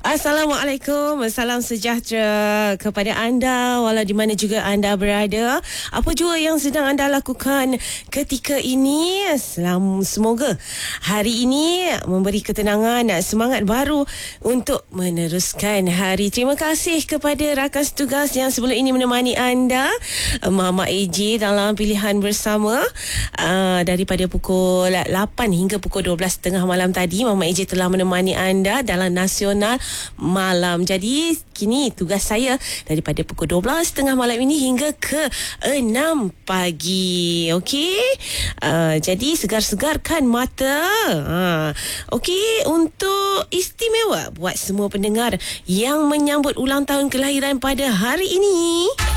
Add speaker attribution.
Speaker 1: Assalamualaikum, salam sejahtera kepada anda walau di mana juga anda berada. Apa jua yang sedang anda lakukan ketika ini, semoga hari ini memberi ketenangan, semangat baru untuk meneruskan hari. Terima kasih kepada rakan setugas yang sebelum ini menemani anda, Mama AJ dalam pilihan bersama daripada pukul 8 hingga pukul 12.30 malam tadi. Mama AJ telah menemani anda dalam Nasional Malam. Jadi kini tugas saya daripada pukul 12.30 malam ini hingga ke 6 pagi. Okey, jadi segar-segarkan mata. Okey, untuk istimewa buat semua pendengar yang menyambut ulang tahun kelahiran pada hari ini.